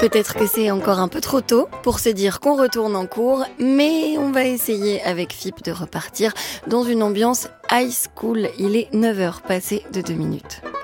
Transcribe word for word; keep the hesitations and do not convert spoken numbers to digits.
Peut-être que c'est encore un peu trop tôt pour se dire qu'on retourne en cours, mais on va essayer avec F I P de repartir dans une ambiance high school. Il est neuf heures passées de deux minutes.